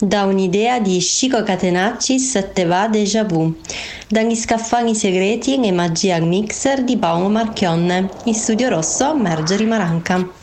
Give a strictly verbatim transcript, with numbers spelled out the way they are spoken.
Da un'idea di Chico Catenaccis te va déjà vu. Dagli scaffali segreti e magia al mixer di Paolo Marchionne. In studio rosso Margherita Maranca.